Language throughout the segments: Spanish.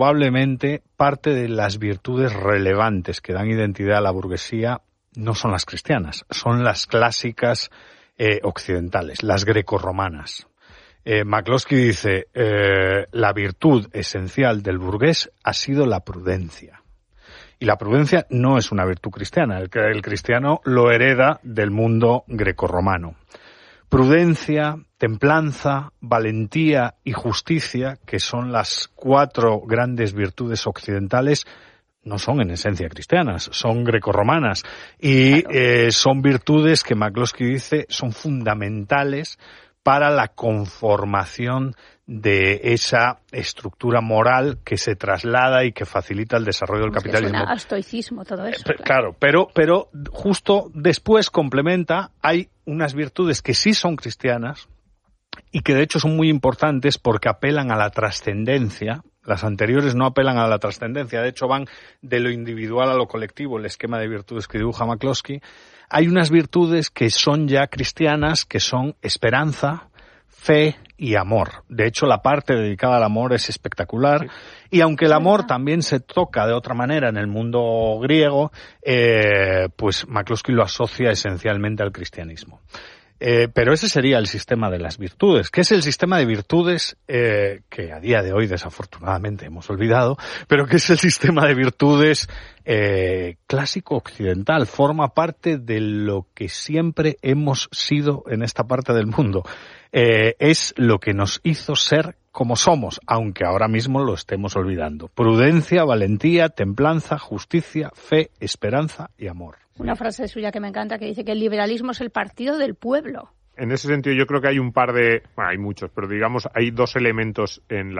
Probablemente parte de las virtudes relevantes que dan identidad a la burguesía no son las cristianas, son las clásicas occidentales, las grecorromanas. McCloskey dice, la virtud esencial del burgués ha sido la prudencia. Y la prudencia no es una virtud cristiana, el cristiano lo hereda del mundo grecorromano. Prudencia, templanza, valentía y justicia, que son las 4 grandes virtudes occidentales, no son en esencia cristianas, son grecorromanas. Y son virtudes que McCloskey dice son fundamentales para la conformación de esa estructura moral que se traslada y que facilita el desarrollo del capitalismo. Suena a estoicismo todo eso. Claro, pero justo después complementa, hay unas virtudes que sí son cristianas y que de hecho son muy importantes porque apelan a la trascendencia. Las anteriores no apelan a la trascendencia, de hecho van de lo individual a lo colectivo, el esquema de virtudes que dibuja McCloskey. Hay unas virtudes que son ya cristianas, que son esperanza, fe y amor. De hecho, la parte dedicada al amor es espectacular. Sí. Y aunque el amor también se toca de otra manera en el mundo griego, pues McCloskey lo asocia esencialmente al cristianismo. Pero ese sería el sistema de las virtudes. ¿Qué es el sistema de virtudes que a día de hoy desafortunadamente hemos olvidado? Pero ¿qué es el sistema de virtudes clásico occidental? Forma parte de lo que siempre hemos sido en esta parte del mundo. Es lo que nos hizo ser como somos, aunque ahora mismo lo estemos olvidando. Prudencia, valentía, templanza, justicia, fe, esperanza y amor. Una frase suya que me encanta que dice que el liberalismo es el partido del pueblo. En ese sentido yo creo que hay un par de... Bueno, hay muchos, pero digamos hay 2 elementos en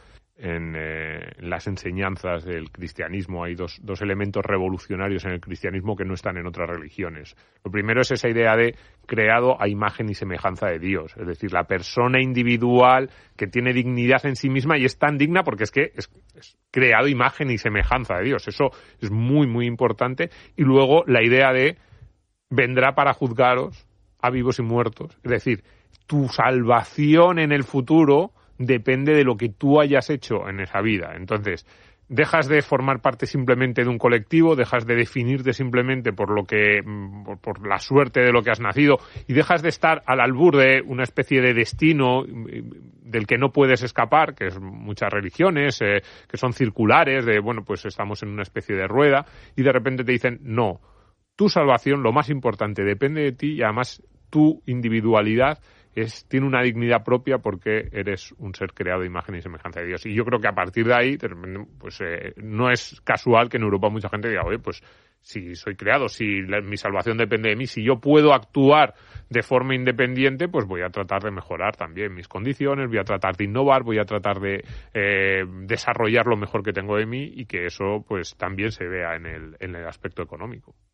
las enseñanzas del cristianismo. Hay dos elementos revolucionarios en el cristianismo que no están en otras religiones. Lo primero es esa idea de creado a imagen y semejanza de Dios. Es decir, la persona individual que tiene dignidad en sí misma y es tan digna porque es que es creado imagen y semejanza de Dios. Eso es muy, muy importante. Y luego la idea de vendrá para juzgaros a vivos y muertos. Es decir, tu salvación en el futuro depende de lo que tú hayas hecho en esa vida. Entonces, dejas de formar parte simplemente de un colectivo, dejas de definirte simplemente por la suerte de lo que has nacido y dejas de estar al albur de una especie de destino del que no puedes escapar, que es muchas religiones, que son circulares, de bueno, pues estamos en una especie de rueda y de repente te dicen, no, tu salvación, lo más importante, depende de ti y además tu individualidad tiene una dignidad propia porque eres un ser creado de imagen y semejanza de Dios. Y yo creo que a partir de ahí, pues no es casual que en Europa mucha gente diga, oye, pues si soy creado, si mi salvación depende de mí, si yo puedo actuar de forma independiente, pues voy a tratar de mejorar también mis condiciones, voy a tratar de innovar, voy a tratar de desarrollar lo mejor que tengo de mí y que eso pues también se vea en el aspecto económico.